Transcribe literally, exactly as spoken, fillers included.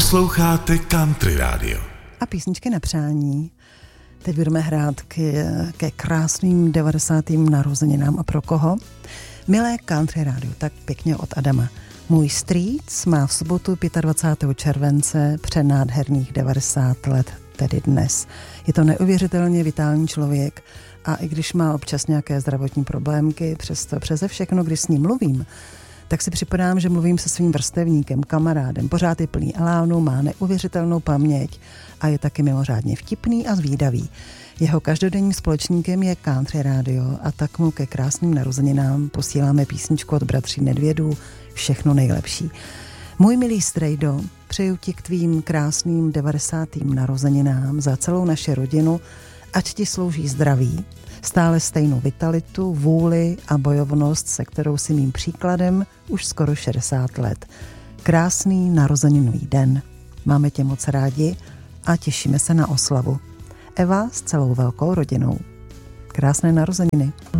Posloucháte Country Radio. A písničky na přání. Teď budeme hrát ke, ke krásným devadesátým narozeninám. A pro koho? Milé Country Radio, tak pěkně od Adama. Můj strýc má v sobotu dvacátého pátého července přenádherných devadesát let, tedy dnes. Je to neuvěřitelně vitální člověk a i když má občas nějaké zdravotní problémky, přesto přeze všechno, když s ním mluvím, tak si připadám, že mluvím se svým vrstevníkem, kamarádem. Pořád je plný elánu, má neuvěřitelnou paměť a je taky mimořádně vtipný a zvídavý. Jeho každodenním společníkem je Country Radio a tak mu ke krásným narozeninám posíláme písničku od bratří Nedvědů Všechno nejlepší. Můj milý strejdo, přeju ti k tvým krásným devadesátým narozeninám za celou naši rodinu, ať ti slouží zdraví, stále stejnou vitalitu, vůli a bojovnost, se kterou si mým příkladem už skoro šedesát let. Krásný narozeninový den. Máme tě moc rádi a těšíme se na oslavu. Eva s celou velkou rodinou. Krásné narozeniny.